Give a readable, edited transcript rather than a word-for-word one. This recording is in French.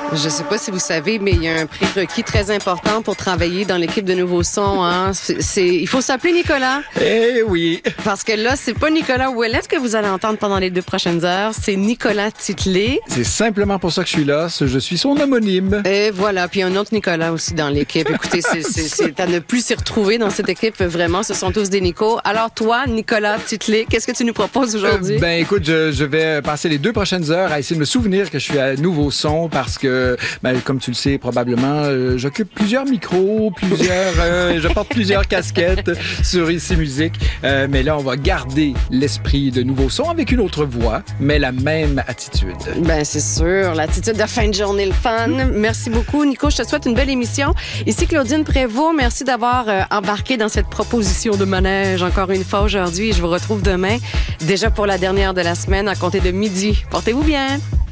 Je sais pas si vous savez, mais il y a un prérequis très important pour travailler dans l'équipe de Nouveau Son. Hein. Il faut s'appeler Nicolas. Eh oui. Parce que là, c'est pas Nicolas Ouellet que vous allez entendre pendant les 2 prochaines heures. C'est Nicolas Titlé. C'est simplement pour ça que je suis là. Je suis son homonyme. Et voilà. Puis un autre Nicolas aussi dans l'équipe. Écoutez, c'est à ne plus s'y retrouver dans cette équipe. Vraiment, ce sont tous des Nicos. Alors toi, Nicolas Titlé, qu'est-ce que tu nous proposes aujourd'hui? Écoute, je vais passer les 2 prochaines heures à essayer de me souvenir que je suis à Nouveau Son parce que comme tu le sais probablement, j'occupe plusieurs micros, je porte plusieurs casquettes sur ici Musique. Mais là, on va garder l'esprit de Nouveau Son avec une autre voix, mais la même attitude. C'est sûr, l'attitude de fin de journée, le fun. Merci beaucoup, Nico. Je te souhaite une belle émission. Ici Claudine Prévost, merci d'avoir embarqué dans cette proposition de manège encore une fois aujourd'hui. Je vous retrouve demain, déjà pour la dernière de la semaine, à compter de midi. Portez-vous bien.